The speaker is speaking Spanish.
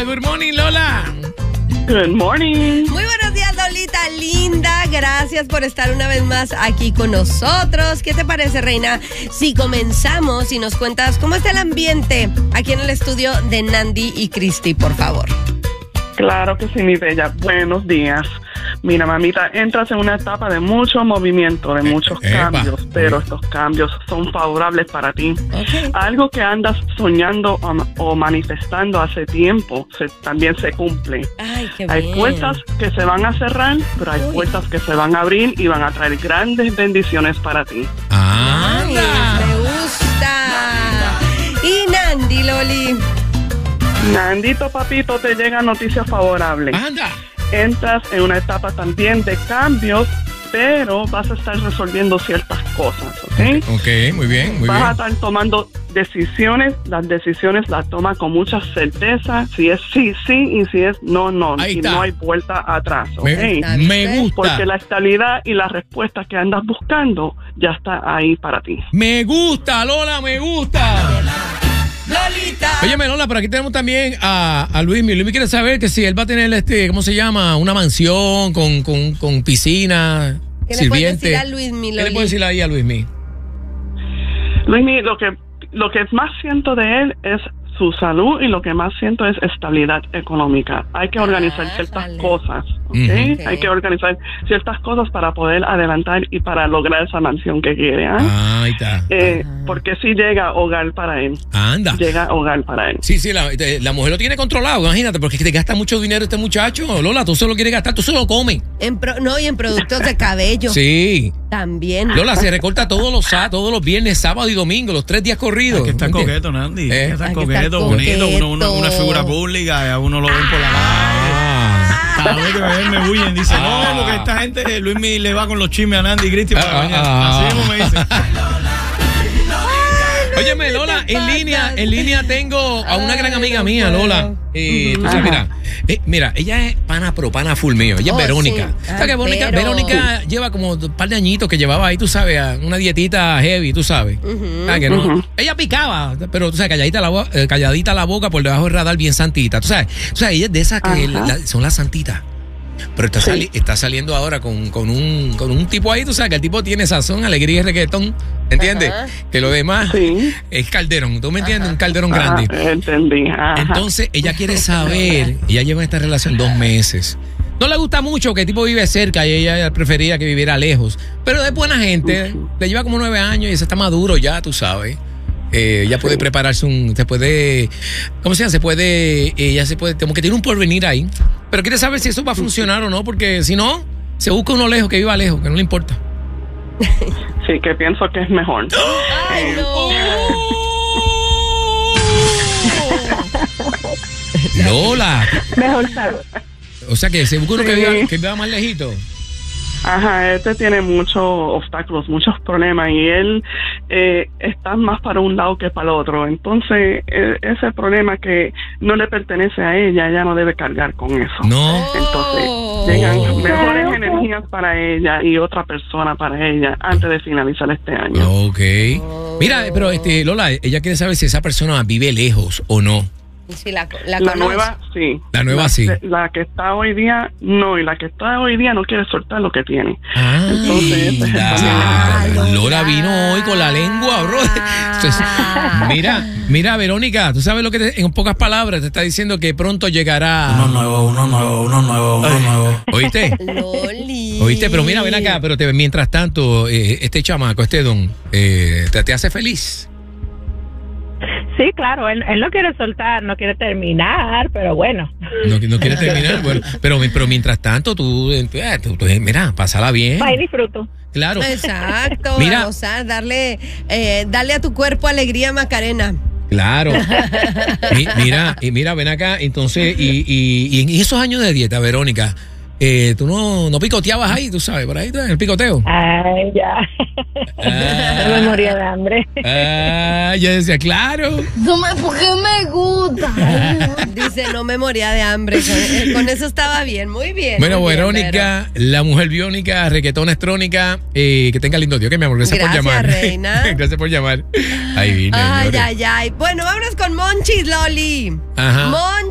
Good morning, Lola. Good morning. Muy buenos días, Lolita linda. Gracias por estar una vez más aquí con nosotros. ¿Qué te parece, reina? Si comenzamos y nos cuentas cómo está el ambiente aquí en el estudio de Nandy y Cristi, por favor. Claro que sí, mi bella. Buenos días. Mira, mamita, entras en una etapa de mucho movimiento, de muchos cambios, pero estos cambios son favorables para ti. Okay. Algo que andas soñando o manifestando hace tiempo también se cumple. Ay, qué Hay bien. puertas que se van a cerrar, pero hay puertas que se van a abrir y van a traer grandes bendiciones para ti. Ay, me gusta. Y Nandy, Loli. Nandito, papito, te llegan noticias favorables. Anda. Entras en una etapa también de cambios, pero vas a estar resolviendo ciertas cosas, ¿ok? Ok, muy bien, muy Vas a bien. estar tomando decisiones, las decisiones las toma con mucha certeza, si es sí, sí, y si es no, no, Ahí y está. no hay vuelta atrás, ¿ok? Me gusta. Porque la estabilidad y la respuesta que andas buscando ya está ahí para ti. Me gusta, Lola, me gusta. Lolita. Óyeme, Lola, por aquí tenemos también a Luismi. Luismi quiere saber que si él va a tener ¿cómo se llama? Una mansión con piscina, ¿Qué le puedes sirviente. decir a Luismi, ¿Qué le Loli? puedes decir ahí a Luismi? Luismi, lo que más siento de él es su salud y lo que más siento es estabilidad económica. Hay que organizar ciertas cosas, ¿ok? Ujú. Hay que organizar ciertas cosas para poder adelantar y para lograr esa mansión que quiere, ¿ah? Ahí está. Porque sí llega hogar para él. Anda. Llega hogar para él. Sí, la mujer lo tiene controlado, imagínate, porque es que te gasta mucho dinero este muchacho. Lola, tú solo quieres gastar, tú solo comes. No, y en productos de cabello. Sí. También. Lola se recorta todos los viernes, sábado y domingo, los 3 días corridos. Que está ¿Entiendes? coqueto, Nandy. ¿Eh? Que está Hay que coqueto, estar bonito. coqueto. Una figura pública, a uno lo ven por la calle. Cada vez que me ven me bullen. Dice, no, porque esta gente, Luismi le va con los chismes a Nandy y Cristi para mañana. Así mismo me dicen. Óyeme, Lola, en línea tengo a una gran amiga mía, Lola. Tú sabes, mira, ella es pana full mío. Ella es Verónica. Sí. ¿Sabes que Verónica lleva como un par de añitos que llevaba ahí, tú sabes, una dietita heavy, tú sabes. ¿Sabes que no? Ella picaba, pero tú sabes, calladita la boca por debajo del radar, bien santita. Tú sabes, ella es de esas que son las santitas. Pero está saliendo ahora con un tipo ahí, tú sabes, que el tipo tiene sazón, alegría y reggaetón, ¿entiendes? Ajá. Que lo demás es calderón, ¿tú me entiendes? Un calderón grande. Entendí. Entonces, ella quiere saber, ella lleva en esta relación 2 meses. No le gusta mucho que el tipo vive cerca y ella prefería que viviera lejos, pero es buena gente, le lleva como 9 años y se está maduro ya, tú sabes. Ella puede prepararse ¿cómo se llama? Ella se puede, como que tiene un porvenir ahí, pero quiere saber si eso va a funcionar o no, porque si no, se busca uno lejos, que viva lejos, que no le importa. Sí, que pienso que es mejor. Ay, no. Lola, Mejor saber. o sea que se busca uno que viva más lejito. Ajá, tiene muchos obstáculos, muchos problemas y él está más para un lado que para el otro. Entonces, ese problema que no le pertenece a ella no debe cargar con eso. No. Entonces, llegan mejores energías para ella y otra persona para ella antes de finalizar este año. Ok. Mira, pero Lola, ella quiere saber si esa persona vive lejos o no. Sí, la La conoce. nueva, sí. La nueva, sí. La que está hoy día, no. Y la que está hoy día no quiere soltar lo que tiene. Entonces, ese es el problema. Lola vino hoy con la lengua, bro. Entonces, mira, Verónica, tú sabes lo que en pocas palabras te está diciendo que pronto llegará. Uno nuevo. ¿Oíste? Loli. ¿Oíste? Pero mira, ven acá, pero mientras tanto, este chamaco, don, te hace feliz. Sí, claro, él no quiere soltar, no quiere terminar, pero bueno. No quiere terminar, bueno, pero mientras tanto, tú mira, pásala bien. Va y disfruto. Claro. Exacto, Mira. a gozar, darle a tu cuerpo alegría, Macarena. Claro. Mira, ven acá, entonces, y en esos años de dieta, Verónica, tú no picoteabas ahí, tú sabes, por ahí, en el picoteo. Ay, ya. No me moría de hambre. Yo decía, claro. Porque me gusta. Dice, no me moría de hambre. Con eso estaba bien, muy bien. Bueno, muy bien, Verónica, la mujer biónica, reggaetón estrónica, que tenga lindo día, que mi amor, gracias por llamar. Gracias, reina. Gracias por llamar. Ahí vine. Ay. Bueno, vámonos con Monchis, Loli. Ajá.